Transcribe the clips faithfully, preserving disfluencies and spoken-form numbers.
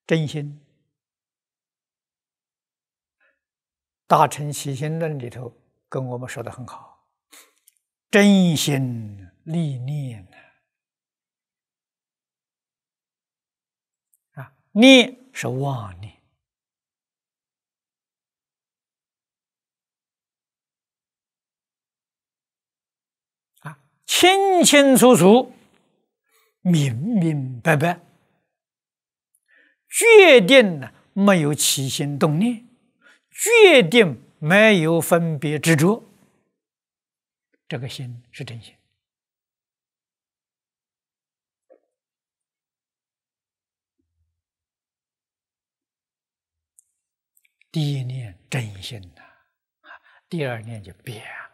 真心。大乘起心论里头跟我们说的很好，真心立念啊，念是妄念。啊，清清楚楚，明明白白，决定呢没有起心动念，决定没有分别执着，这个心是真心。第一念真心呐，第二念就变了。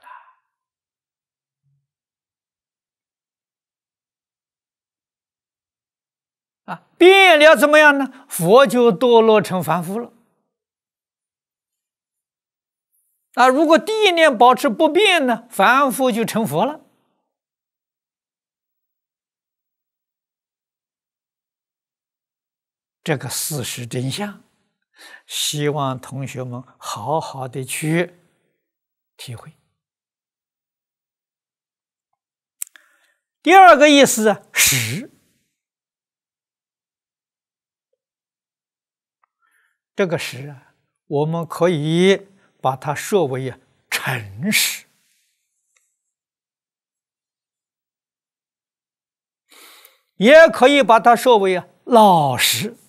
啊，变了怎么样呢？佛就堕落成凡夫了。啊，如果第一念保持不变呢，凡夫就成佛了。这个事实真相，希望同学们好好的去体会。第二个意思啊，实。这个实啊，我们可以把它说为啊诚实，也可以把它说为啊老实。